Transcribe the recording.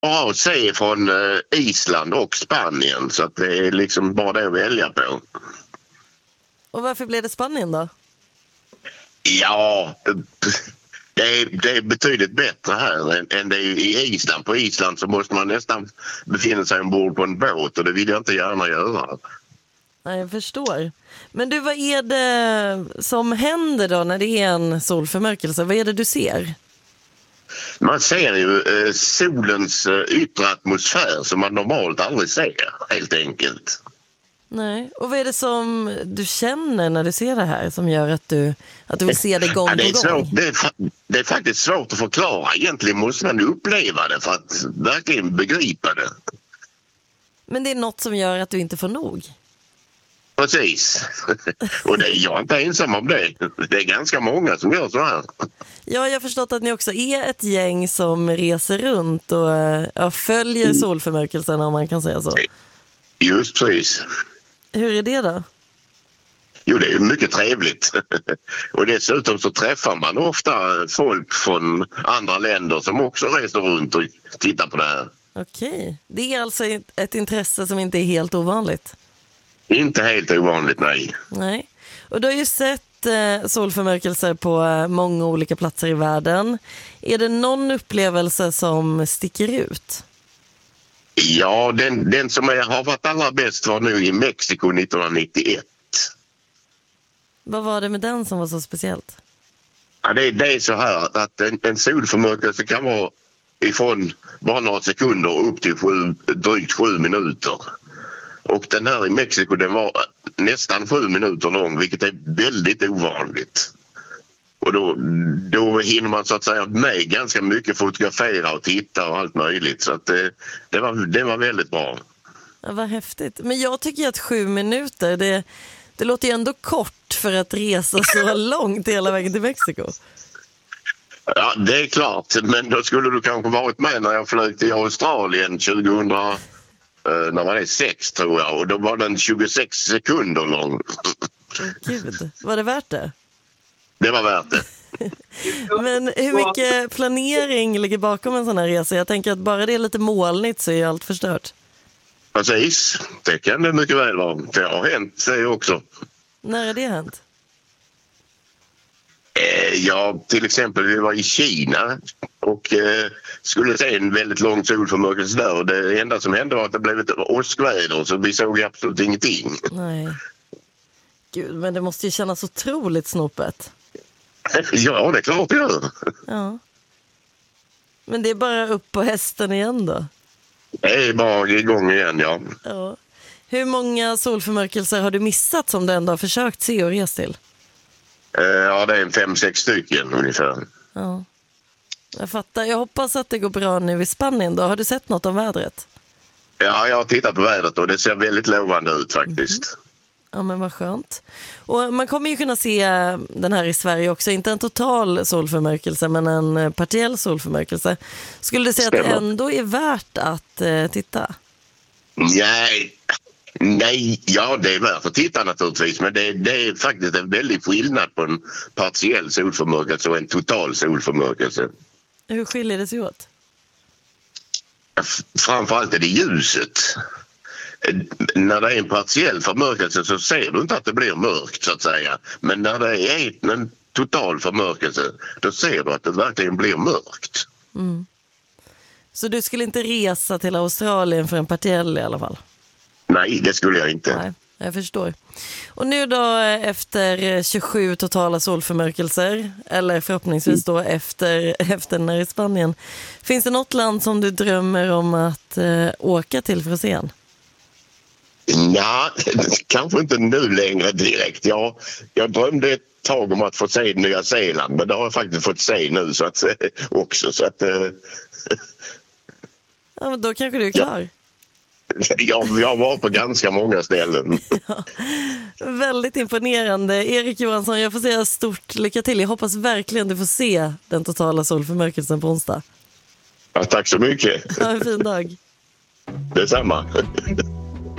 bra att se från Island och Spanien, så att det är liksom bara det att välja på. Och varför blev det Spanien då? Ja, det är betydligt bättre här än det är i Island. På Island så måste man nästan befinna sig ombord på en båt, och det vill jag inte gärna göra. Nej, jag förstår. Men du, vad är det som händer då när det är en solförmörkelse? Vad är det du ser? Man ser ju solens yttre atmosfär som man normalt aldrig ser, helt enkelt. Nej. Och vad är det som du känner när du ser det här som gör att du vill se det gång på gång? Det är faktiskt svårt att förklara. Egentligen måste man uppleva det för att verkligen begripa det. Men det är något som gör att du inte får nog? Precis. Och jag är inte ensam om det. Det är ganska många som gör så här. Ja, jag har förstått att ni också är ett gäng som reser runt och följer solförmörkelsen, om man kan säga så. Just precis. Hur är det då? Jo, det är mycket trevligt. Och dessutom så träffar man ofta folk från andra länder som också reser runt och tittar på det här. Okej. Det är alltså ett intresse som inte är helt ovanligt? Inte helt ovanligt, nej. Nej. Och du har ju sett solförmörkelser på många olika platser i världen. Är det någon upplevelse som sticker ut? Ja, den som har varit allra bäst var nu i Mexiko 1991. Vad var det med den som var så speciellt? Ja, det är så här att en solförmörkelse kan vara ifrån bara några sekunder upp till drygt 7 minuter. Och den här i Mexiko, den var nästan 7 minuter lång, vilket är väldigt ovanligt. Och då hinner man så att säga med ganska mycket, fotografera och titta och allt möjligt. Så att det var väldigt bra. Ja, vad häftigt. Men jag tycker att 7 minuter, det låter ju ändå kort för att resa så långt hela vägen till Mexiko. Ja, det är klart. Men då skulle du kanske varit med när jag flög till Australien 2006 tror jag. Och då var den 26 sekunder lång. Gud, var det värt det? Det var värt det. Men hur mycket planering ligger bakom en sån här resa? Jag tänker att bara det är lite molnigt så är allt förstört. Precis, det kan det mycket väl vara. Det har hänt det också. När är det hänt? Ja, till exempel vi var i Kina och skulle se en väldigt lång solförmörkelse där. Och det enda som hände var att det blev ett åskväder, så vi såg absolut ingenting. Nej. Gud, men det måste ju kännas otroligt snopet. Ja, det är klart det gör. Ja. Men det är bara upp på hästen igen då? Det är bara igång igen, ja. Ja. Hur många solförmörkelser har du missat som du ändå har försökt se och resa till? Ja, det är 5-6 stycken ungefär. Ja. Jag fattar. Jag hoppas att det går bra nu i Spanien då. Har du sett något om vädret? Ja, jag har tittat på vädret och det ser väldigt lovande ut faktiskt. Ja, men vad skönt. Och man kommer ju kunna se den här i Sverige också. Inte en total solförmörkelse, men en partiell solförmörkelse. Skulle du säga att det ändå är värt att titta? Nej, ja det är värt att titta naturligtvis. Men det är faktiskt en väldig skillnad på en partiell solförmörkelse och en total solförmörkelse. Hur skiljer det sig åt? Framförallt är det ljuset. När det är en partiell förmörkelse så ser du inte att det blir mörkt så att säga. Men när det är en total förmörkelse då ser du att det verkligen blir mörkt. Mm. Så du skulle inte resa till Australien för en partiell i alla fall? Nej, det skulle jag inte. Nej, jag förstår. Och nu då efter 27 totala solförmörkelser, eller förhoppningsvis då efter den här i Spanien, finns det något land som du drömmer om att åka till för att se en? Ja, kanske inte nu längre direkt. Jag drömde ett tag om att få se Nya Zeeland, men det har jag faktiskt fått se nu så att, också. Så att, ja, men då kanske du är klar. Jag var på ganska många ställen. Ja, väldigt imponerande. Erik Johansson, jag får säga stort lycka till. Jag hoppas verkligen du får se den totala solförmörkelsen på onsdag. Ja, tack så mycket. Ha en fin dag. Detsamma.